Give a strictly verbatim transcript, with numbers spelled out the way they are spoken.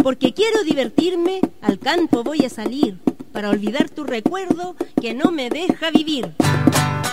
Porque quiero divertirme, al campo voy a salir, para olvidar tu recuerdo que no me deja vivir.